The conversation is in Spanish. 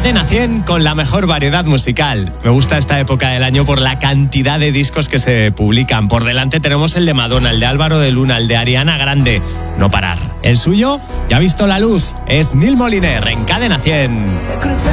Cadena 100 con la mejor variedad musical. Me gusta esta época del año por la cantidad de discos que se publican. Por delante tenemos el de Madonna, el de Álvaro de Luna, el de Ariana Grande. No parar. El suyo ya ha visto la luz. Es Neil Moliner en Cadena 100.